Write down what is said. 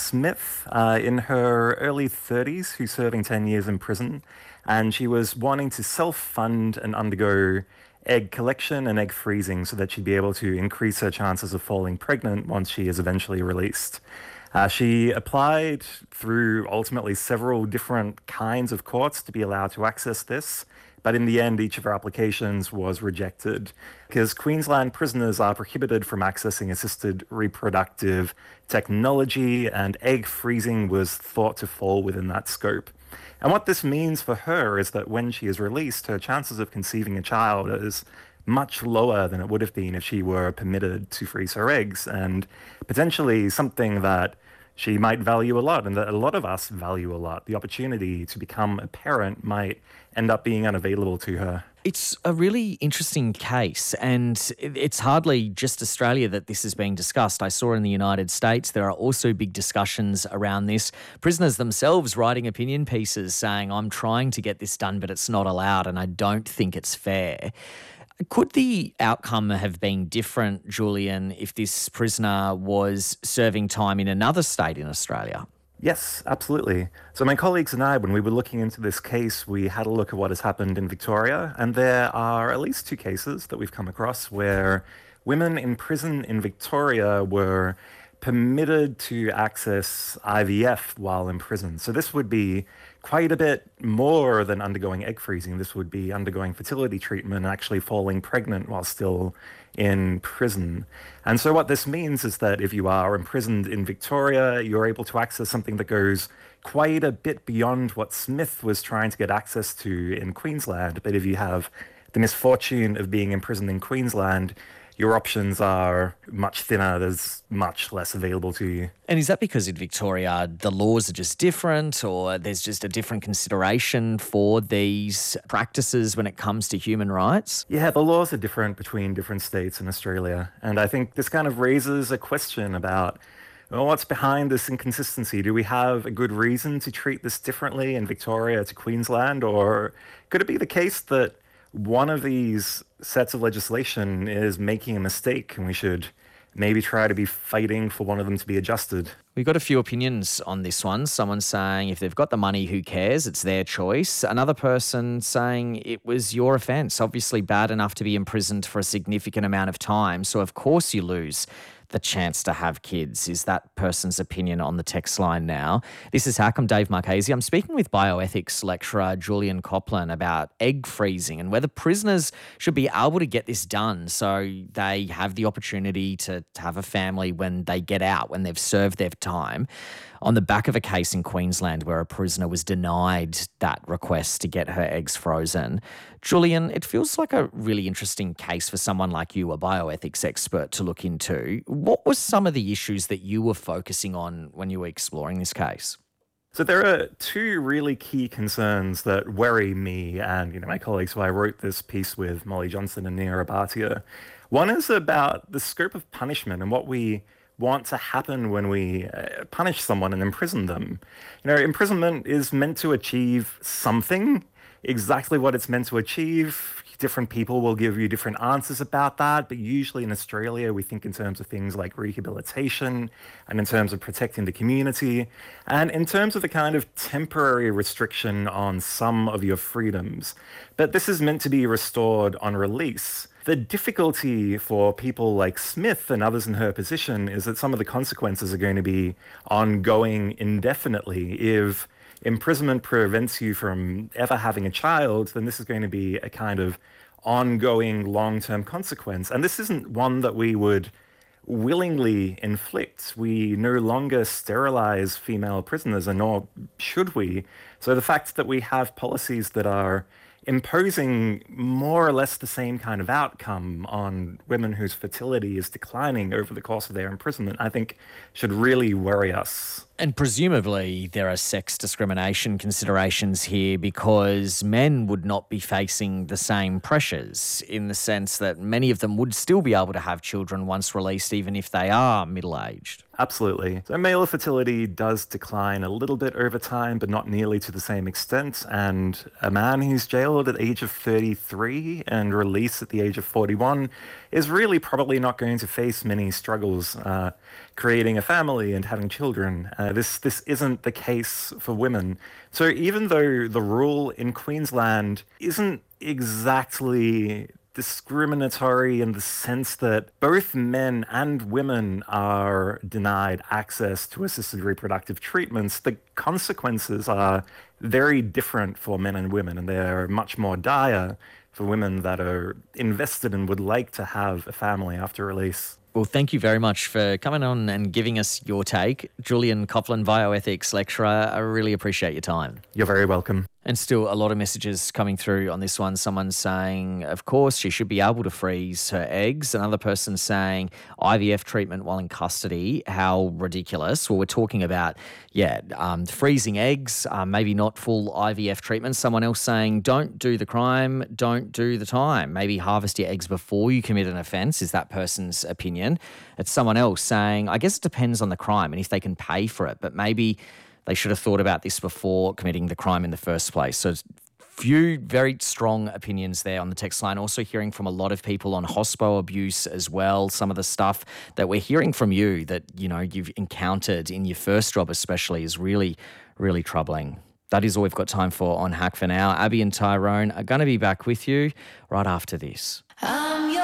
Smith in her early 30s who's serving 10 years in prison. And she was wanting to self-fund and undergo egg collection and egg freezing so that she'd be able to increase her chances of falling pregnant once she is eventually released. She applied through ultimately several different kinds of courts to be allowed to access this, but in the end, each of her applications was rejected because Queensland prisoners are prohibited from accessing assisted reproductive technology, and egg freezing was thought to fall within that scope. And what this means for her is that when she is released, her chances of conceiving a child is much lower than it would have been if she were permitted to freeze her eggs, and potentially something that she might value a lot and that a lot of us value a lot. The opportunity to become a parent might end up being unavailable to her. It's a really interesting case, and it's hardly just Australia that this is being discussed. I saw in the United States there are also big discussions around this. Prisoners themselves writing opinion pieces saying, I'm trying to get this done, but it's not allowed, and I don't think it's fair. Could the outcome have been different, Julian, if this prisoner was serving time in another state in Australia? Yes, absolutely. So my colleagues and I, when we were looking into this case, we had a look at what has happened in Victoria, and there are at least two cases that we've come across where women in prison in Victoria were permitted to access IVF while in prison. So this would be quite a bit more than undergoing egg freezing. This would be undergoing fertility treatment and actually falling pregnant while still in prison. And so what this means is that if you are imprisoned in Victoria, you're able to access something that goes quite a bit beyond what Smith was trying to get access to in Queensland. But if you have the misfortune of being imprisoned in Queensland, your options are much thinner. There's much less available to you. And is that because in Victoria the laws are just different, or there's just a different consideration for these practices when it comes to human rights? Yeah, the laws are different between different states in Australia. And I think this kind of raises a question about, well, what's behind this inconsistency? Do we have a good reason to treat this differently in Victoria to Queensland? Or could it be the case that one of these sets of legislation is making a mistake and we should maybe try to be fighting for one of them to be adjusted? We've got a few opinions on this one. Someone saying if they've got the money, who cares? It's their choice. Another person saying it was your offence, obviously bad enough to be imprisoned for a significant amount of time. So of course you lose the chance to have kids, is that person's opinion on the text line now. This is Hack. I'm Dave Marchese. I'm speaking with bioethics lecturer Julian Copland about egg freezing and whether prisoners should be able to get this done so they have the opportunity to have a family when they get out, when they've served their time, on the back of a case in Queensland where a prisoner was denied that request to get her eggs frozen. Julian, it feels like a really interesting case for someone like you, a bioethics expert, to look into. What were some of the issues that you were focusing on when you were exploring this case? So there are two really key concerns that worry me and my colleagues who I wrote this piece with, Molly Johnson and Nia Abatia. One is about the scope of punishment and what we want to happen when we punish someone and imprison them. Imprisonment is meant to achieve something. Exactly what it's meant to achieve, different people will give you different answers about that, but usually in Australia we think in terms of things like rehabilitation and in terms of protecting the community and in terms of the kind of temporary restriction on some of your freedoms. But this is meant to be restored on release. The difficulty for people like Smith and others in her position is that some of the consequences are going to be ongoing indefinitely. If imprisonment prevents you from ever having a child, then this is going to be a kind of ongoing long-term consequence. And this isn't one that we would willingly inflict. We no longer sterilize female prisoners, and nor should we. So the fact that we have policies that are imposing more or less the same kind of outcome on women whose fertility is declining over the course of their imprisonment, I think should really worry us. And presumably there are sex discrimination considerations here because men would not be facing the same pressures, in the sense that many of them would still be able to have children once released, even if they are middle-aged. Absolutely. So male fertility does decline a little bit over time, but not nearly to the same extent. And a man who's jailed at the age of 33 and released at the age of 41 is really probably not going to face many struggles creating a family and having children. This isn't the case for women. So even though the rule in Queensland isn't exactly discriminatory in the sense that both men and women are denied access to assisted reproductive treatments, the consequences are very different for men and women, and they're much more dire for women that are invested and would like to have a family after release. Well, thank you very much for coming on and giving us your take. Julian Coughlin, bioethics lecturer, I really appreciate your time. You're very welcome. And still a lot of messages coming through on this one. Someone saying, of course, she should be able to freeze her eggs. Another person saying IVF treatment while in custody. How ridiculous. Well, we're talking about, freezing eggs, maybe not full IVF treatment. Someone else saying, don't do the crime, don't do the time. Maybe harvest your eggs before you commit an offence is that person's opinion. It's someone else saying, I guess it depends on the crime and if they can pay for it, but maybe they should have thought about this before committing the crime in the first place. So few very strong opinions there on the text line. Also hearing from a lot of people on hospo abuse as well. Some of the stuff that we're hearing from you that, you've encountered in your first job especially is really, really troubling. That is all we've got time for on Hack for now. Abby and Tyrone are going to be back with you right after this.